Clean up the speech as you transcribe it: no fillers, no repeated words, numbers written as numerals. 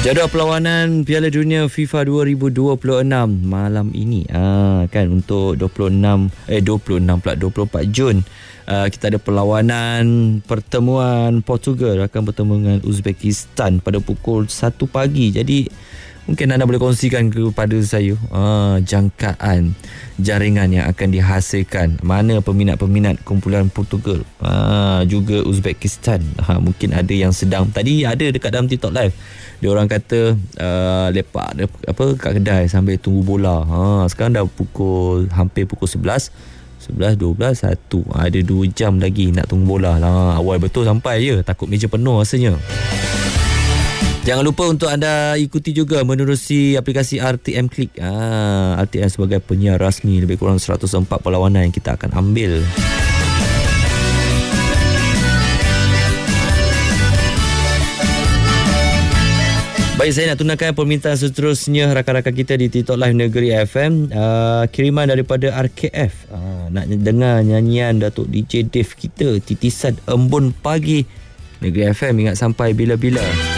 Jadual perlawanan Piala Dunia FIFA 2026 malam ini kan untuk 24 Jun. Kita ada perlawanan pertemuan Portugal akan bertemu dengan Uzbekistan pada pukul 1 pagi. Jadi mungkin anda boleh kongsikan kepada saya jangkaan jaringan yang akan dihasilkan, mana peminat-peminat kumpulan Portugal juga Uzbekistan. Mungkin ada yang sedang, tadi ada dekat dalam TikTok live, dia orang kata lepak kat kedai sambil tunggu bola. Sekarang dah hampir pukul 11, 12, 1. Ada 2 jam lagi nak tunggu bola lah. Awal betul sampai je, takut meja penuh rasanya. Jangan lupa untuk anda ikuti juga menerusi aplikasi RTM Click. RTM sebagai penyiar rasmi, lebih kurang 104 perlawanan yang kita akan ambil. Baik, saya nak tunaikan permintaan seterusnya rakan-rakan kita di TikTok Live Negeri FM. Kiriman daripada RKF. Nak dengar nyanyian Datuk DJ Dave kita, Titisan Embun Pagi. Negeri FM ingat sampai bila-bila.